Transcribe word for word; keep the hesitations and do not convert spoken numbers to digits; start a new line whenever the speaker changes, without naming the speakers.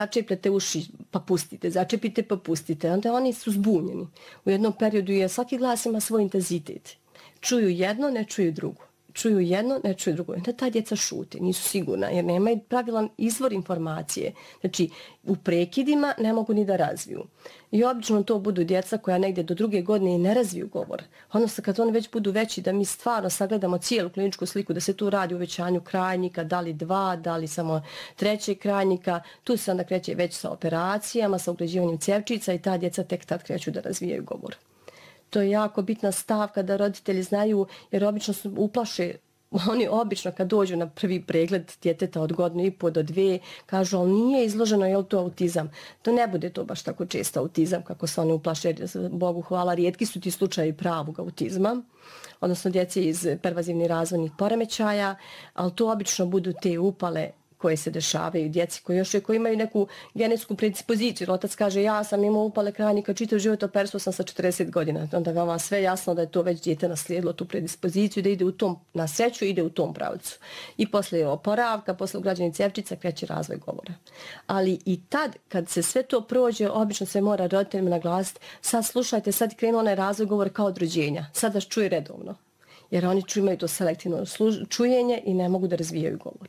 začepljate uši pa pustite, začepite pa pustite, onda oni su zbunjeni. U jednom periodu je svaki glas ima svoj intenzitet. Čuju jedno, ne čuju drugo. Čuju jedno, ne čuju drugo. Onda ta djeca šute, nisu sigurna jer nemaju pravilan izvor informacije. Znači, u prekidima ne mogu ni da razviju. I obično to budu djeca koja negdje do druge godine i ne razviju govor. Odnosno, kad oni već budu veći, da mi stvarno sagledamo cijelu kliničku sliku, da se tu radi o uvećanju krajnika, da li dva, da li samo trećeg krajnika, tu se onda kreće već sa operacijama, sa ugrađivanjem cjevčica i ta djeca tek tad kreću da razvijaju govor. To je jako bitna stavka da roditelji znaju, jer obično su uplaše, oni obično kad dođu na prvi pregled djeteta od godinu i po do dve, kažu, ali nije izloženo, je li to autizam? To ne bude to baš tako često autizam, kako se oni uplaše, jer Bogu hvala, rijetki su ti slučajevi pravog autizma, odnosno djece iz pervazivnih razvojnih poremećaja, ali to obično budu te upale koje se dešavaju djeci koji još koji imaju neku genetsku predispoziciju. Otac kaže, ja sam imao upale krajnika, čitav život operisao sam sa četrdeset godina. Onda vam sve jasno da je to već dijete naslijedilo tu predispoziciju, da ide u tom, na sreću ide u tom pravcu. I posle oporavka, posle ugrađenih cjevčica kreće razvoj govora. Ali i tad, kad se sve to prođe, obično se mora roditeljima naglasiti, sad slušajte, sad krenuo onaj razvoj govora kao od rođenja. Sad vas čuje redovno. Jer oni imaju to selektivno čujenje i ne mogu da razvijaju govor.